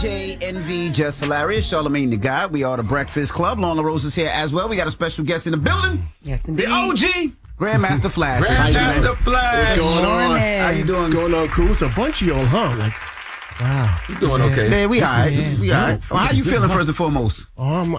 JNV, Just Hilarious, Charlamagne the God. We are the Breakfast Club. Lorna Rose is here as well. We got a special guest in the building. Yes, indeed. The OG, Grandmaster Flash. Grandmaster Flash. What's going on? How you doing? What's going on, crew? It's a bunch of y'all, huh? Like, wow. You doing okay? Man, we all right. We all right. dope. Well, how you feeling first and foremost? I'm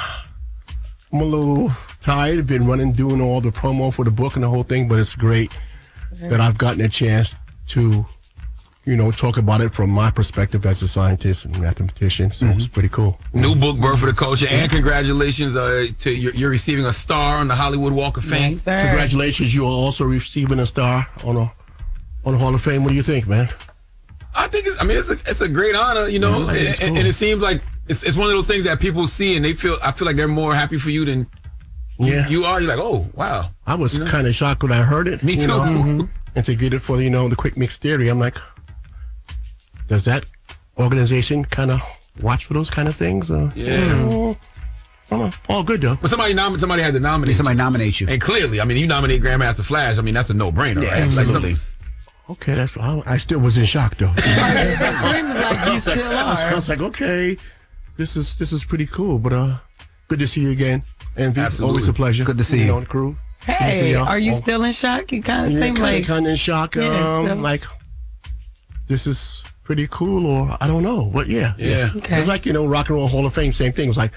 a little tired. I've been doing all the promo for the book and the whole thing, but it's great that I've gotten a chance to, talk about it from my perspective as a scientist and mathematician. So it's pretty cool. New book, Birth of the Culture, and congratulations to you're receiving a star on the Hollywood Walk of Fame. Yes, sir. Congratulations, you are also receiving a star on the Hall of Fame. What do you think, man? I think it's a great honor, and it seems like it's one of those things that people see and I feel like they're more happy for you than you are. You're like, oh wow. I was kind of shocked when I heard it. Me too. And to get it for the Quick Mix Theory, I'm like, does that organization kind of watch for those kind of things? Yeah. All good though. But somebody had to nominate. Somebody nominate you. And clearly, you nominate Grandmaster Flash. That's a no-brainer, Yeah, right? absolutely. Okay, I still was in shock though. It seems like you still I are. was like, okay, this is pretty cool. But good to see you again. And Absolutely. always a pleasure. Good to see you. The crew. Hey, are you still in shock? You kind of seem like kind of in shock. still. Like this is pretty cool, or I don't know. But yeah. Okay. It's like Rock and Roll Hall of Fame, same thing. It was like,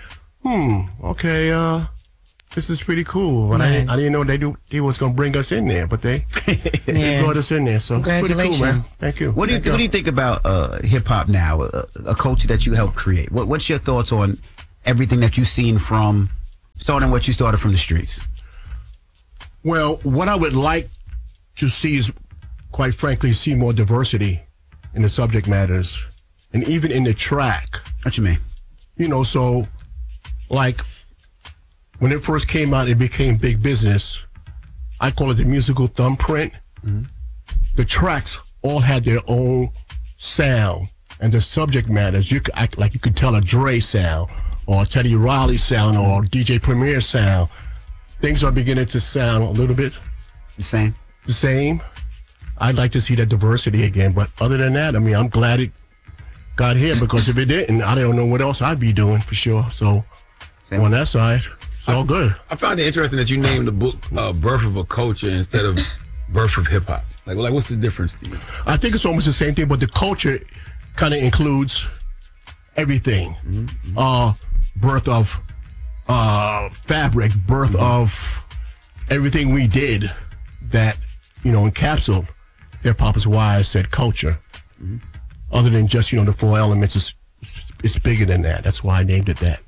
okay, this is pretty cool. But Nice. I didn't know they was gonna bring us in there, but they brought us in there. So it's pretty cool, man. Congratulations. Thank you. What do you think about hip hop now? A culture that you helped create. What's your thoughts on everything that you've seen from starting what you started from the streets? Well, what I would like to see is, quite frankly, see more diversity in the subject matters and even in the track. What you mean? So like when it first came out, it became big business. I call it the musical thumbprint. The tracks all had their own sound and the subject matters. You could tell a Dre sound or a Teddy Riley sound or DJ Premier sound. Things are beginning to sound a little bit The same? the same. I'd like to see that diversity again. But other than that, I'm glad it got here, because if it didn't, I don't know what else I'd be doing for sure. So Same. on that side, it's all good. I found it interesting that you named the book Birth of a Culture instead of Birth of Hip Hop. Like what's the difference to you? I think it's almost the same thing, but the culture kind of includes everything. Birth of fabric, birth of everything we did that, encapsulated hip hop is why I said culture. Other than just, the four elements, it's bigger than that. That's why I named it that,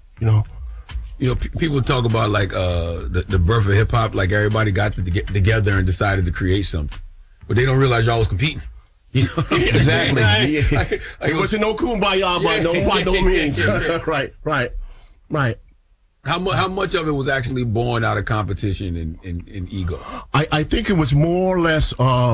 People talk about like the birth of hip hop, like everybody got to get together and decided to create something, but they don't realize y'all was competing. Exactly. Like, It wasn't no kumbaya by no means. Right. How much of it was actually born out of competition and ego? I think it was more or less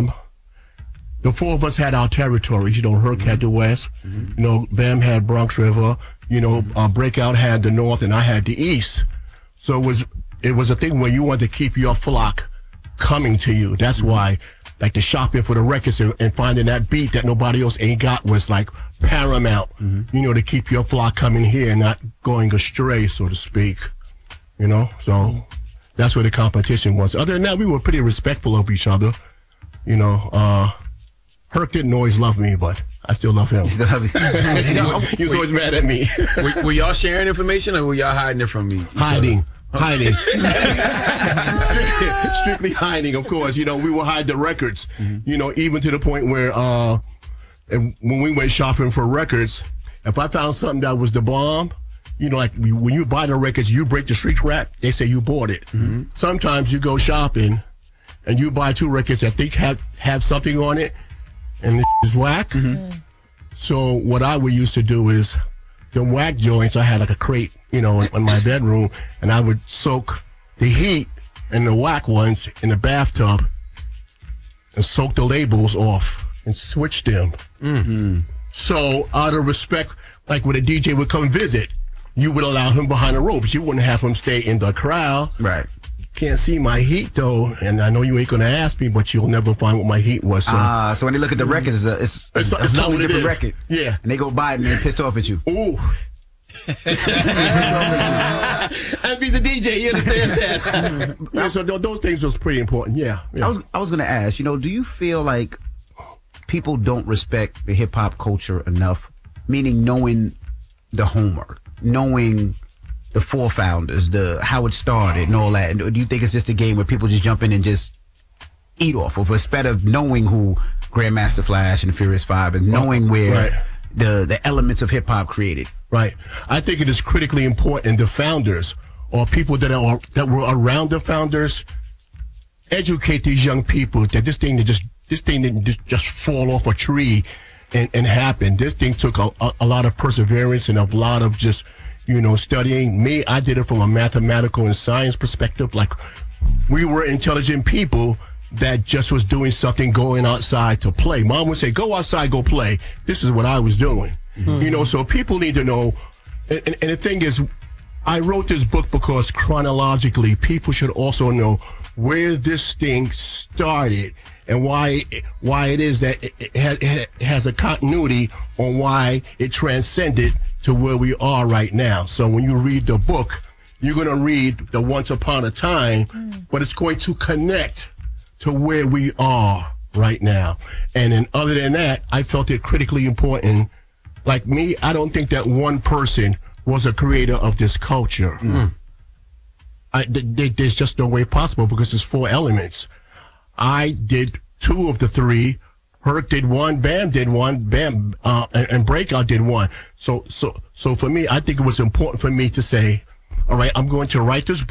the four of us had our territories. Herc had the West. Bam had Bronx River. Breakout had the North, and I had the East. So it was a thing where you wanted to keep your flock coming to you. That's why, like, the shopping for the records and finding that beat that nobody else ain't got was like paramount. To keep your flock coming here and not going astray, so to speak. So that's where the competition was. Other than that, we were pretty respectful of each other. Herc didn't always love me, but I still love him. He was always mad at me. Were y'all sharing information, or were y'all hiding it from me? Hiding. Strictly hiding, of course. We would hide the records, even to the point where and when we went shopping for records, if I found something that was the bomb, like when you buy the records, you break the street rap, they say you bought it. Sometimes you go shopping and you buy two records that think have something on it, and it's whack. So what I would used to do is the whack joints, I had like a crate, in my bedroom, and I would soak the heat and the whack ones in the bathtub and soak the labels off and switch them. So out of respect, like when a DJ would come visit, you would allow him behind the ropes. You wouldn't have him stay in the crowd. Right. can't see my heat though, and I know you ain't gonna ask me, but you'll never find what my heat was. So when they look at the records, it's a totally different record. Yeah, and they go buy it and they're pissed off at you. Ooh. And he's a DJ, he understands that. Yeah, so those things was pretty important. Yeah. I was gonna ask, do you feel like people don't respect the hip hop culture enough? Meaning knowing the homework, knowing the four founders, how it started and all that. And do you think it's just a game where people just jump in and just eat off of, instead of knowing who Grandmaster Flash and Furious 5 and knowing where the elements of hip hop created? Right. I think it is critically important the founders or people that were around the founders educate these young people that this thing didn't just fall off a tree and happen. This thing took a lot of perseverance and a lot of just studying. Me, I did it from a mathematical and science perspective. Like, we were intelligent people that just was doing something, going outside to play. Mom would say, go outside, go play. This is what I was doing. Mm-hmm. So people need to know. And the thing is, I wrote this book because chronologically, people should also know where this thing started and why it is that it has a continuity on why it transcended to where we are right now. So when you read the book, you're going to read the Once Upon a Time, but it's going to connect to where we are right now. And then other than that, I felt it critically important. Like me, I don't think that one person was a creator of this culture. There's just no way possible because there's 4 elements. I did 2 of the 3. Herc did 1, Bam did 1, Bam, and Breakout did 1. So for me, I think it was important for me to say, all right, I'm going to write this book.